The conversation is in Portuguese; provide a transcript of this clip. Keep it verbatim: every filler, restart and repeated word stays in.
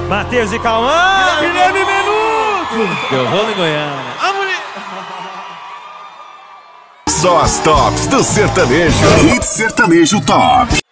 Matheus e Cauã, Guilherme Menudo. Deu rolo em Goiânia. Só as tops do sertanejo. Hit Sertanejo Top.